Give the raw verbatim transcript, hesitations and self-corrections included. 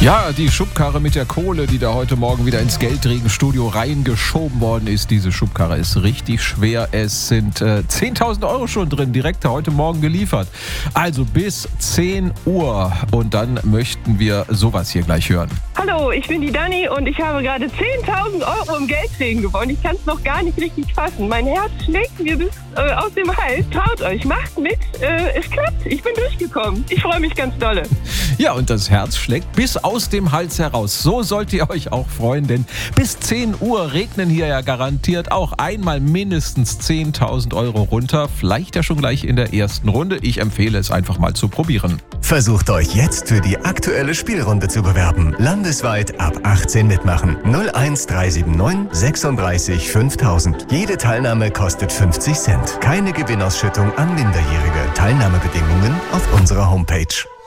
Ja, die Schubkarre mit der Kohle, die da heute Morgen wieder ins Geldregenstudio reingeschoben worden ist. Diese Schubkarre ist richtig schwer. Es sind äh, zehntausend Euro schon drin, direkt heute Morgen geliefert. Also bis zehn Uhr. Und dann möchten wir sowas hier gleich hören. Hallo, ich bin die Dani und ich habe gerade zehntausend Euro im Geldregen gewonnen. Ich kann es noch gar nicht richtig fassen. Mein Herz schlägt mir bis äh, aus dem Hals. Traut euch, macht mit. Äh, es klappt. Ich bin durchgekommen. Ich freue mich ganz dolle. Ja, und das Herz schlägt bis aus dem Hals heraus. So sollt ihr euch auch freuen, denn bis zehn Uhr regnen hier ja garantiert auch einmal mindestens zehntausend Euro runter. Vielleicht ja schon gleich in der ersten Runde. Ich empfehle es einfach mal zu probieren. Versucht euch jetzt für die aktuelle Spielrunde zu bewerben. Landesweit ab achtzehn mitmachen. null eins drei sieben neun sechsunddreißig fünftausend. Jede Teilnahme kostet fünfzig Cent. Keine Gewinnausschüttung an Minderjährige. Teilnahmebedingungen auf unserer Homepage.